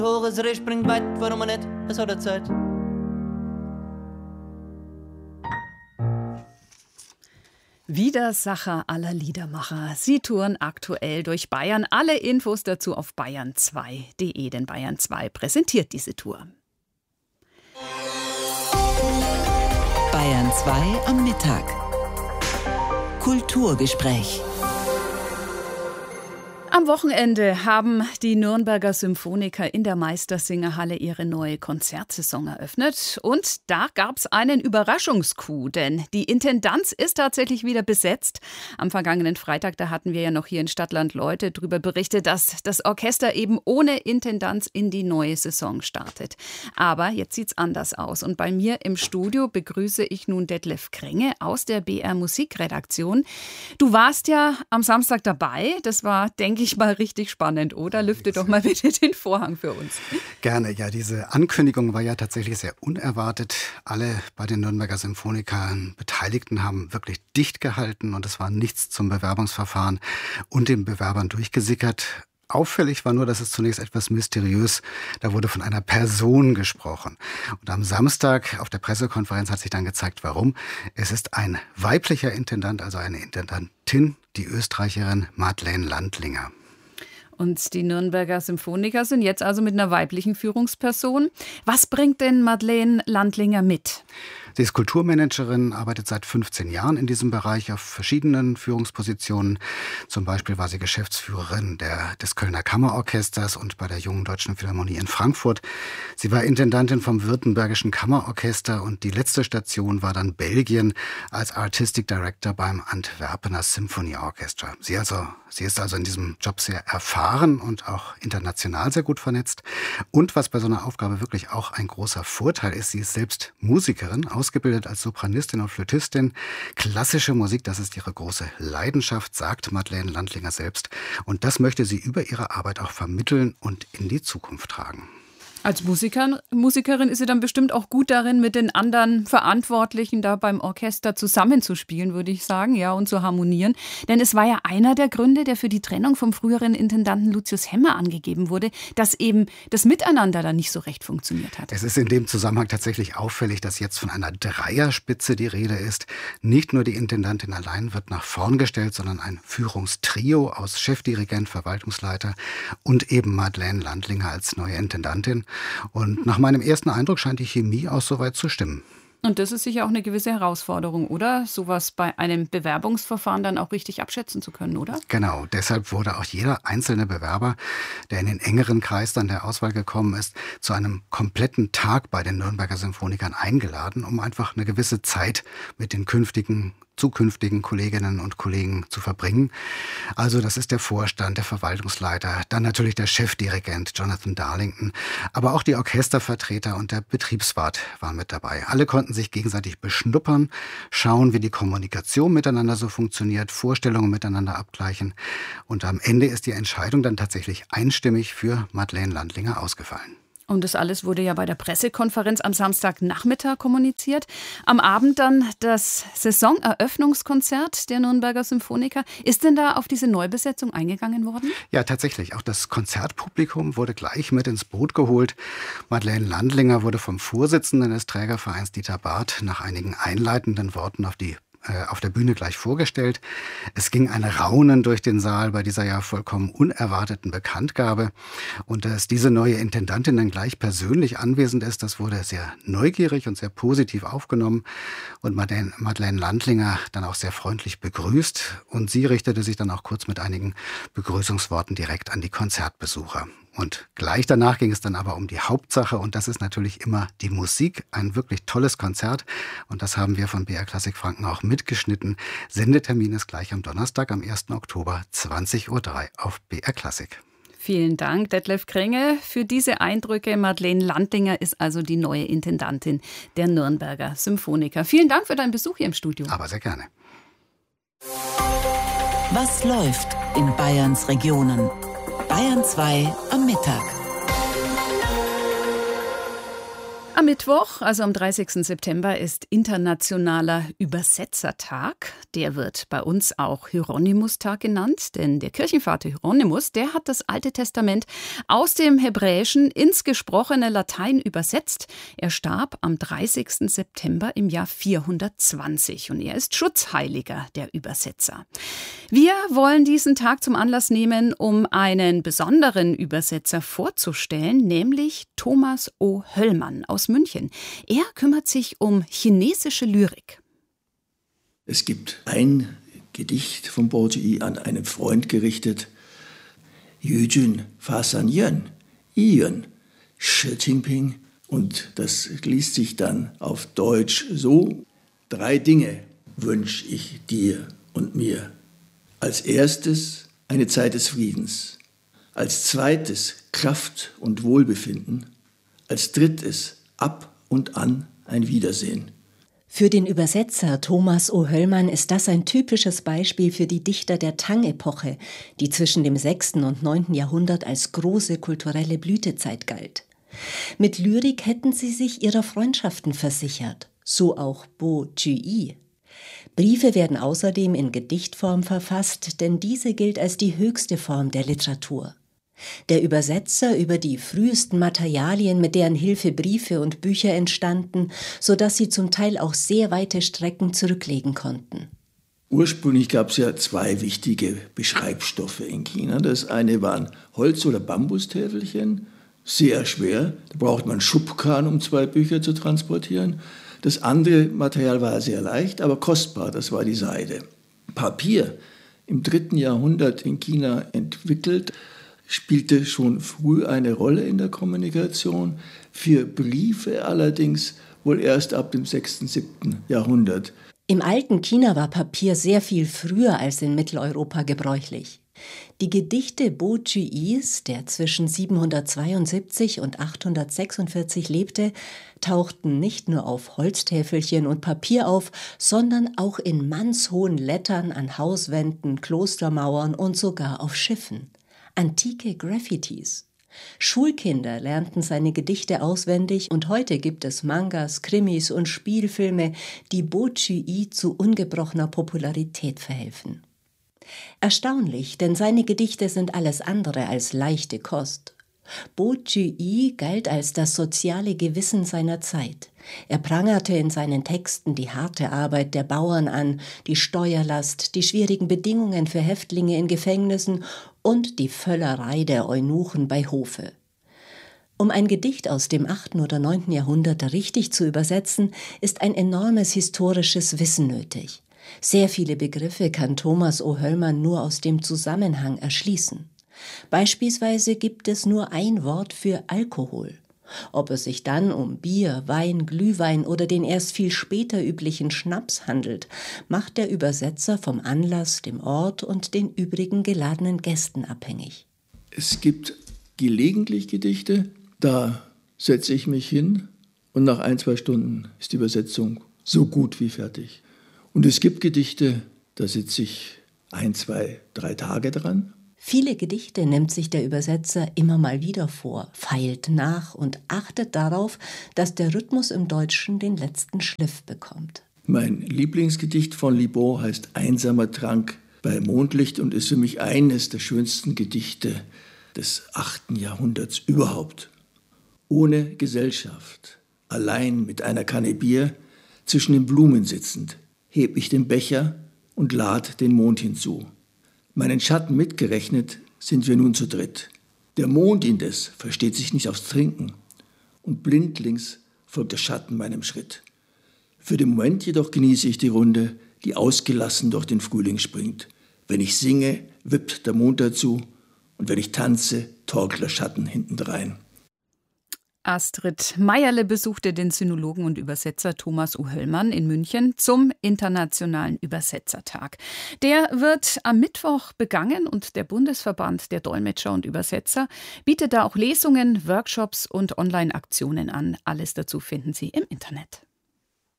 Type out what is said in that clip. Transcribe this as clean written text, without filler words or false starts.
Hohes Reh springt weit, warum man nicht? Es hat er Zeit. Widersacher aller Liedermacher. Sie touren aktuell durch Bayern. Alle Infos dazu auf bayern2.de, denn Bayern 2 präsentiert diese Tour. Bayern 2 am Mittag. Kulturgespräch. Am Wochenende haben die Nürnberger Symphoniker in der Meistersingerhalle ihre neue Konzertsaison eröffnet. Und da gab es einen Überraschungscoup, denn die Intendanz ist tatsächlich wieder besetzt. Am vergangenen Freitag, da hatten wir ja noch hier in Stadtland Leute darüber berichtet, dass das Orchester eben ohne Intendanz in die neue Saison startet. Aber jetzt sieht's anders aus. Und bei mir im Studio begrüße ich nun Detlef Krenge aus der BR Musikredaktion. Du warst ja am Samstag dabei. Das war, denke ich mal, richtig spannend, oder? Lüfte doch mal bitte den Vorhang für uns. Gerne, ja, diese Ankündigung war ja tatsächlich sehr unerwartet. Alle bei den Nürnberger Symphonikern Beteiligten haben wirklich dicht gehalten und es war nichts zum Bewerbungsverfahren und den Bewerbern durchgesickert. Auffällig war nur, dass es zunächst etwas mysteriös, da wurde von einer Person gesprochen. Und am Samstag auf der Pressekonferenz hat sich dann gezeigt, warum. Es ist ein weiblicher Intendant, also eine Intendantin, die Österreicherin Madeleine Landlinger. Und die Nürnberger Symphoniker sind jetzt also mit einer weiblichen Führungsperson. Was bringt denn Madeleine Landlinger mit? Sie ist Kulturmanagerin, arbeitet seit 15 Jahren in diesem Bereich auf verschiedenen Führungspositionen. Zum Beispiel war sie Geschäftsführerin des Kölner Kammerorchesters und bei der Jungen Deutschen Philharmonie in Frankfurt. Sie war Intendantin vom Württembergischen Kammerorchester und die letzte Station war dann Belgien als Artistic Director beim Antwerpener Symphony Orchestra. Sie ist also in diesem Job sehr erfahren und auch international sehr gut vernetzt. Und was bei so einer Aufgabe wirklich auch ein großer Vorteil ist, sie ist selbst Musikerin, ausgebildet als Sopranistin und Flötistin. Klassische Musik, das ist ihre große Leidenschaft, sagt Madeleine Landlinger selbst. Und das möchte sie über ihre Arbeit auch vermitteln und in die Zukunft tragen. Als Musikerin ist sie dann bestimmt auch gut darin, mit den anderen Verantwortlichen da beim Orchester zusammenzuspielen, würde ich sagen, ja, und zu harmonieren. Denn es war ja einer der Gründe, der für die Trennung vom früheren Intendanten Lucius Hemmer angegeben wurde, dass eben das Miteinander da nicht so recht funktioniert hat. Es ist in dem Zusammenhang tatsächlich auffällig, dass jetzt von einer Dreierspitze die Rede ist. Nicht nur die Intendantin allein wird nach vorn gestellt, sondern ein Führungstrio aus Chefdirigent, Verwaltungsleiter und eben Madeleine Landlinger als neue Intendantin. Und nach meinem ersten Eindruck scheint die Chemie auch soweit zu stimmen. Und das ist sicher auch eine gewisse Herausforderung, oder? Sowas bei einem Bewerbungsverfahren dann auch richtig abschätzen zu können, oder? Genau, deshalb wurde auch jeder einzelne Bewerber, der in den engeren Kreis dann der Auswahl gekommen ist, zu einem kompletten Tag bei den Nürnberger Symphonikern eingeladen, um einfach eine gewisse Zeit mit den zukünftigen Kolleginnen und Kollegen zu verbringen. Also das ist der Vorstand, der Verwaltungsleiter, dann natürlich der Chefdirigent Jonathan Darlington, aber auch die Orchestervertreter und der Betriebsrat waren mit dabei. Alle konnten sich gegenseitig beschnuppern, schauen, wie die Kommunikation miteinander so funktioniert, Vorstellungen miteinander abgleichen. Und am Ende ist die Entscheidung dann tatsächlich einstimmig für Madeleine Landlinger ausgefallen. Und das alles wurde ja bei der Pressekonferenz am Samstagnachmittag kommuniziert. Am Abend dann das Saisoneröffnungskonzert der Nürnberger Symphoniker. Ist denn da auf diese Neubesetzung eingegangen worden? Ja, tatsächlich. Auch das Konzertpublikum wurde gleich mit ins Boot geholt. Madeleine Landlinger wurde vom Vorsitzenden des Trägervereins Dieter Barth nach einigen einleitenden Worten auf der Bühne gleich vorgestellt. Es ging ein Raunen durch den Saal bei dieser ja vollkommen unerwarteten Bekanntgabe. Und dass diese neue Intendantin dann gleich persönlich anwesend ist, das wurde sehr neugierig und sehr positiv aufgenommen. Und Madeleine Landlinger dann auch sehr freundlich begrüßt. Und sie richtete sich dann auch kurz mit einigen Begrüßungsworten direkt an die Konzertbesucher. Und gleich danach ging es dann aber um die Hauptsache und das ist natürlich immer die Musik. Ein wirklich tolles Konzert und das haben wir von BR Klassik Franken auch mitgeschnitten. Sendetermin ist gleich am Donnerstag, am 1. Oktober, 20:03 Uhr auf BR Klassik. Vielen Dank, Detlef Krenge, für diese Eindrücke. Madeleine Landlinger ist also die neue Intendantin der Nürnberger Symphoniker. Vielen Dank für deinen Besuch hier im Studio. Aber sehr gerne. Was läuft in Bayerns Regionen? Bayern 2 am Mittag. Am Mittwoch, also am 30. September, ist Internationaler Übersetzertag. Der wird bei uns auch Hieronymus-Tag genannt, denn der Kirchenvater Hieronymus, der hat das Alte Testament aus dem Hebräischen ins gesprochene Latein übersetzt. Er starb am 30. September im Jahr 420 und er ist Schutzheiliger der Übersetzer. Wir wollen diesen Tag zum Anlass nehmen, um einen besonderen Übersetzer vorzustellen, nämlich Thomas O. Höllmann aus München. Er kümmert sich um chinesische Lyrik. Es gibt ein Gedicht von Bo Zhi an einen Freund gerichtet. Yujun Fasanyan, Ian, Shi Jinping. Und das liest sich dann auf Deutsch so: 3 Dinge wünsche ich dir und mir. Als erstes eine Zeit des Friedens. Als zweites Kraft und Wohlbefinden. Als drittes ab und an ein Wiedersehen. Für den Übersetzer Thomas O. Höllmann ist das ein typisches Beispiel für die Dichter der Tang-Epoche, die zwischen dem 6. und 9. Jahrhundert als große kulturelle Blütezeit galt. Mit Lyrik hätten sie sich ihrer Freundschaften versichert, so auch Bo Zhi. Briefe werden außerdem in Gedichtform verfasst, denn diese gilt als die höchste Form der Literatur. Der Übersetzer über die frühesten Materialien, mit deren Hilfe Briefe und Bücher entstanden, sodass sie zum Teil auch sehr weite Strecken zurücklegen konnten. Ursprünglich gab es ja 2 wichtige Beschreibstoffe in China. Das eine waren Holz- oder Bambustäfelchen, sehr schwer. Da braucht man Schubkarren, um 2 Bücher zu transportieren. Das andere Material war sehr leicht, aber kostbar, das war die Seide. Papier, im 3. Jahrhundert in China entwickelt, spielte schon früh eine Rolle in der Kommunikation. Für Briefe allerdings wohl erst ab dem 6., 7. Jahrhundert. Im alten China war Papier sehr viel früher als in Mitteleuropa gebräuchlich. Die Gedichte Bo Zhi's, der zwischen 772 und 846 lebte, tauchten nicht nur auf Holztäfelchen und Papier auf, sondern auch in mannshohen Lettern an Hauswänden, Klostermauern und sogar auf Schiffen. Antike Graffitis. Schulkinder lernten seine Gedichte auswendig und heute gibt es Mangas, Krimis und Spielfilme, die Bo Zhi zu ungebrochener Popularität verhelfen. Erstaunlich, denn seine Gedichte sind alles andere als leichte Kost. Bo Zhi galt als das soziale Gewissen seiner Zeit. Er prangerte in seinen Texten die harte Arbeit der Bauern an, die Steuerlast, die schwierigen Bedingungen für Häftlinge in Gefängnissen und die Völlerei der Eunuchen bei Hofe. Um ein Gedicht aus dem 8. oder 9. Jahrhundert richtig zu übersetzen, ist ein enormes historisches Wissen nötig. Sehr viele Begriffe kann Thomas O. Höllmann nur aus dem Zusammenhang erschließen. Beispielsweise gibt es nur ein Wort für Alkohol. Ob es sich dann um Bier, Wein, Glühwein oder den erst viel später üblichen Schnaps handelt, macht der Übersetzer vom Anlass, dem Ort und den übrigen geladenen Gästen abhängig. Es gibt gelegentlich Gedichte, da setze ich mich hin und nach 1-2 Stunden ist die Übersetzung so gut wie fertig. Und es gibt Gedichte, da sitze ich 1, 2, 3 Tage dran. Viele Gedichte nimmt sich der Übersetzer immer mal wieder vor, feilt nach und achtet darauf, dass der Rhythmus im Deutschen den letzten Schliff bekommt. Mein Lieblingsgedicht von Libon heißt Einsamer Trank bei Mondlicht und ist für mich eines der schönsten Gedichte des 8. Jahrhunderts überhaupt. Ohne Gesellschaft, allein mit einer Kanne Bier, zwischen den Blumen sitzend, heb ich den Becher und lad den Mond hinzu. Meinen Schatten mitgerechnet sind wir nun zu dritt. Der Mond indes versteht sich nicht aufs Trinken und blindlings folgt der Schatten meinem Schritt. Für den Moment jedoch genieße ich die Runde, die ausgelassen durch den Frühling springt. Wenn ich singe, wippt der Mond dazu und wenn ich tanze, torkelt der Schatten hintendrein. Astrid Meierle besuchte den Sinologen und Übersetzer Thomas O. Höllmann in München zum Internationalen Übersetzertag. Der wird am Mittwoch begangen und der Bundesverband der Dolmetscher und Übersetzer bietet da auch Lesungen, Workshops und Online-Aktionen an. Alles dazu finden Sie im Internet.